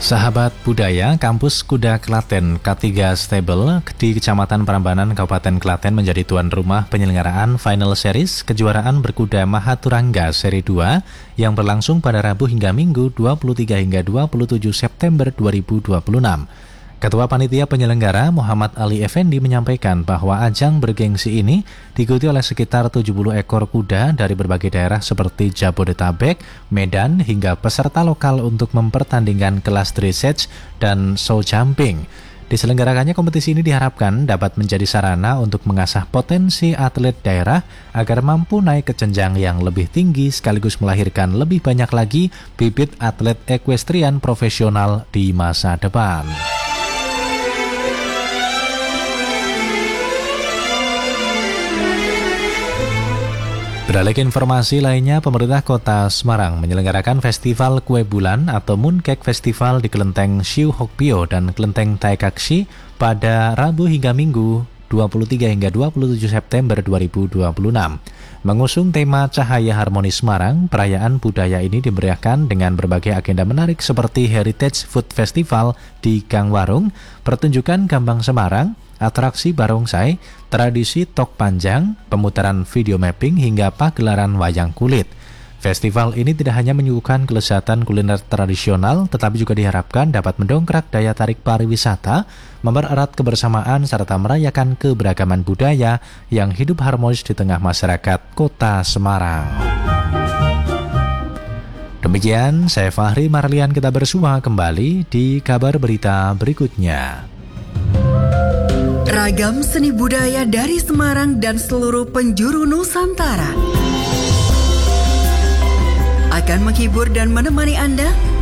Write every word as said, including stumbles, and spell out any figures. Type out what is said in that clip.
Sahabat budaya, Kampus Kuda Klaten K tiga Stable di Kecamatan Prambanan, Kabupaten Klaten menjadi tuan rumah penyelenggaraan Final Series Kejuaraan Berkuda Mahaturangga Seri dua yang berlangsung pada Rabu hingga Minggu dua puluh tiga hingga dua puluh tujuh September dua ribu dua puluh enam. Ketua Panitia Penyelenggara Muhammad Ali Effendi menyampaikan bahwa ajang bergengsi ini diikuti oleh sekitar tujuh puluh ekor kuda dari berbagai daerah seperti Jabodetabek, Medan, hingga peserta lokal untuk mempertandingkan kelas dressage dan show jumping. Diselenggarakannya kompetisi ini diharapkan dapat menjadi sarana untuk mengasah potensi atlet daerah agar mampu naik ke jenjang yang lebih tinggi sekaligus melahirkan lebih banyak lagi bibit atlet equestrian profesional di masa depan. Beralih ke informasi lainnya, pemerintah kota Semarang menyelenggarakan Festival Kue Bulan atau Mooncake Festival di Kelenteng Siu Hokpio dan Kelenteng Taikaksi pada Rabu hingga Minggu dua puluh tiga hingga dua puluh tujuh September dua ribu dua puluh enam. Mengusung tema Cahaya Harmoni Semarang, perayaan budaya ini dimeriahkan dengan berbagai agenda menarik seperti Heritage Food Festival di Gang Warung, pertunjukan Gambang Semarang, atraksi barongsai, tradisi tok panjang, pemutaran video mapping hingga pagelaran wayang kulit. Festival ini tidak hanya menyuguhkan kelezatan kuliner tradisional, tetapi juga diharapkan dapat mendongkrak daya tarik pariwisata, mempererat kebersamaan serta merayakan keberagaman budaya yang hidup harmonis di tengah masyarakat Kota Semarang. Demikian, saya Fahri Marlian, kita bersua kembali di kabar berita berikutnya. Ragam seni budaya dari Semarang dan seluruh penjuru Nusantara akan menghibur dan menemani Anda